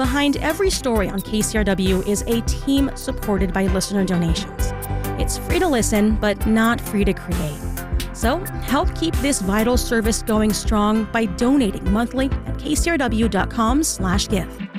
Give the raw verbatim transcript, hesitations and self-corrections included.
behind every story on K C R W is a team supported by listener donations. It's free to listen, but not free to create. So help keep this vital service going strong by donating monthly at kcrw.com slash give.